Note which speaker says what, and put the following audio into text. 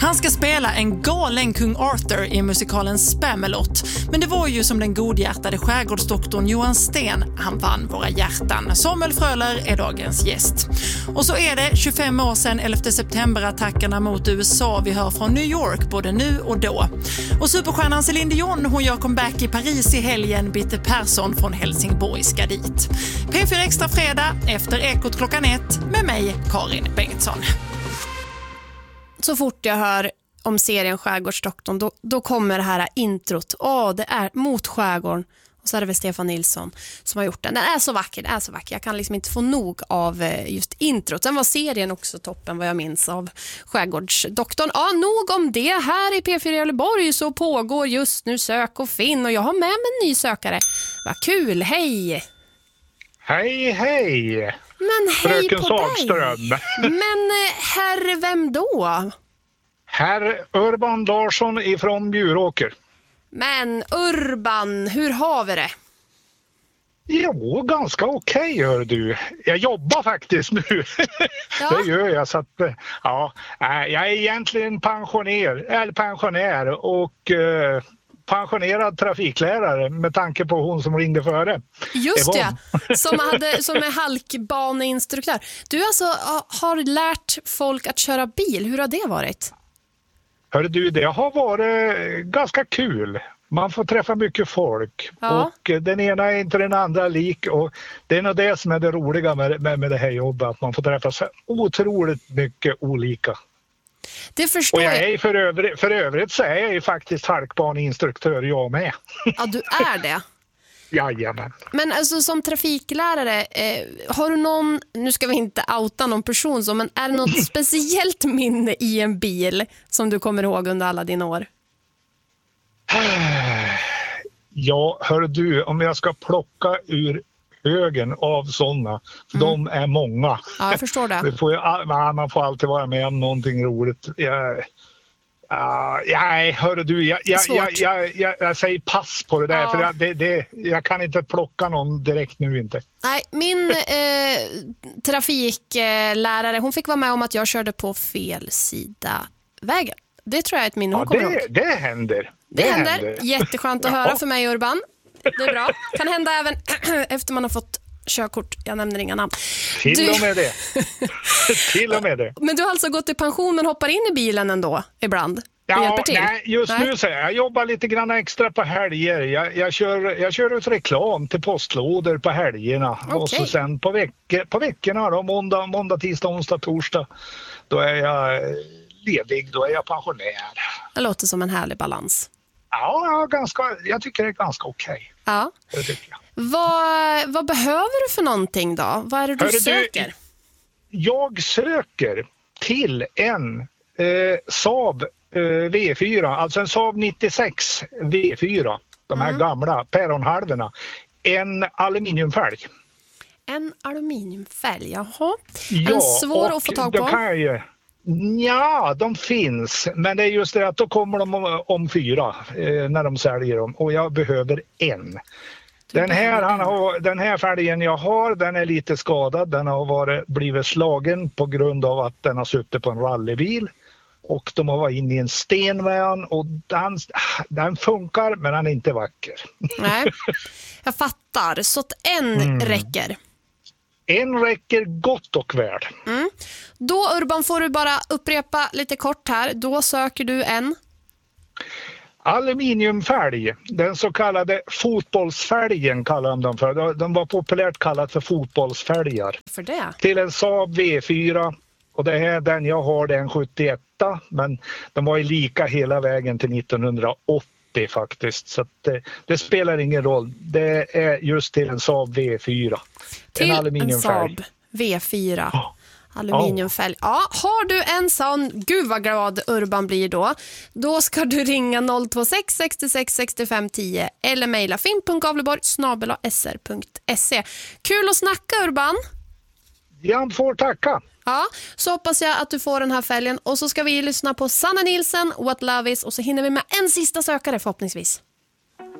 Speaker 1: Han ska spela en galen kung Arthur i musikalen Spamalot. Men det var ju som den godhjärtade skärgårdsdoktorn Johan Sten han vann våra hjärtan. Samuel Fröler är dagens gäst. Och så är det 25 år sedan 11 september-attackerna mot USA vi hör från New York både nu och då. Och superstjärnan Céline Dion, hon gör comeback i Paris i helgen. Bitte Persson från Helsingborg ska dit. P4 Extra fredag efter Ekot klockan 1 med mig, Karin Bengtsson.
Speaker 2: Så fort jag hör om serien Skärgårdsdoktorn då kommer det här introt. Det är mot skärgården. Och så är det väl Stefan Nilsson som har gjort den. Den är så vacker, Jag kan liksom inte få nog av just introt. Sen var serien också toppen vad jag minns av Skärgårdsdoktorn. Nog om det. Här i P4 Gävleborg så pågår just nu sök och finn. Och jag har med mig en ny sökare. Vad kul, hej!
Speaker 3: Hej!
Speaker 2: Men hej
Speaker 3: Fröken
Speaker 2: på
Speaker 3: Sagström.
Speaker 2: dig! Men herr vem då?
Speaker 3: Herr Urban Larsson ifrån Bjuråker.
Speaker 2: Men Urban, hur har vi det?
Speaker 3: Jo, ganska okej gör du. Jag jobbar faktiskt nu.
Speaker 2: Ja.
Speaker 3: Det gör jag. Så att, jag är egentligen pensionär och pensionerad trafiklärare med tanke på hon som ringde före.
Speaker 2: Just det, som är halkbaneinstruktör. Du alltså har lärt folk att köra bil. Hur har det varit?
Speaker 3: Hörru du, det har varit ganska kul. Man får träffa mycket folk och den ena är inte den andra lik och det är nog det som är det roliga med det här jobbet, att man får träffa så otroligt mycket olika.
Speaker 2: Det förstår
Speaker 3: och jag är för övrigt så är jag ju faktiskt halkbaneinstruktör jag med.
Speaker 2: Ja, du är det.
Speaker 3: Jajamän.
Speaker 2: Men alltså som trafiklärare, har du någon, nu ska vi inte outa någon person så, men är det något speciellt minne i en bil som du kommer ihåg under alla dina år?
Speaker 3: Ja, hör du, om jag ska plocka ur högen av sådana, de är många.
Speaker 2: Ja, jag förstår det.
Speaker 3: Man får alltid vara med om någonting roligt. Hörru du, jag säger pass på det där, för jag kan inte plocka någon direkt nu inte.
Speaker 2: Nej, min trafiklärare, hon fick vara med om att jag körde på fel sida vägen. Det tror jag är ett minne hon kommer ihåg.
Speaker 3: Det händer.
Speaker 2: Det händer. Jätteskönt att höra för mig, Urban. Det är bra. Kan hända även efter man har fått körkort. Jag nämner inga namn.
Speaker 3: Till och med det. Men
Speaker 2: du har alltså gått i pension men hoppar in i bilen ändå ibland?
Speaker 3: Nej, nu så jag jobbar lite grann extra på helger. Jag kör ut reklam till postlådor på helgerna. Okay. Och så sen på veckorna då, måndag, tisdag, onsdag, torsdag, då är jag ledig, då är jag pensionär.
Speaker 2: Det låter som en härlig balans.
Speaker 3: Ja, jag tycker det är ganska okej.
Speaker 2: Ja.
Speaker 3: Det tycker jag.
Speaker 2: Vad behöver du för någonting då? Vad är det du söker?
Speaker 3: Jag söker till en Saab V4, alltså en Saab 96 V4, de här gamla päronhalvorna, en aluminiumfälg.
Speaker 2: En aluminiumfälg, jaha. En svår att få tag på?
Speaker 3: Ja, de finns, men det är just det att då kommer de om 4 när de säljer dem och jag behöver en. Den här fälgen jag har, den är lite skadad, den har blivit slagen på grund av att den har suttit på en rallybil. Och de har varit inne i en stenvän och den funkar men den är inte vacker.
Speaker 2: Nej, jag fattar. Så att en räcker.
Speaker 3: En räcker gott och väl.
Speaker 2: Då Urban får du bara upprepa lite kort här. Då söker du en
Speaker 3: aluminiumfälg. Den så kallade fotbollsfälgen kallar de dem för. De var populärt kallat för fotbollsfälgar.
Speaker 2: För det?
Speaker 3: Till en Saab V4. Och det här, den jag har, det är en 71, men de var ju lika hela vägen till 1980 faktiskt. Så att det spelar ingen roll. Det är just till en Saab V4.
Speaker 2: Till en Saab V4. Aluminiumfälg. Ja, har du en sån, gud vad glad Urban blir då ska du ringa 026 66 65 10 eller mejla finn.gavleborg@sr.se. Kul att snacka, Urban.
Speaker 3: Jag får tacka.
Speaker 2: Ja, så hoppas jag att du får den här fälgen. Och så ska vi lyssna på Sanna Nielsen, What Love Is. Och så hinner vi med en sista sökare förhoppningsvis.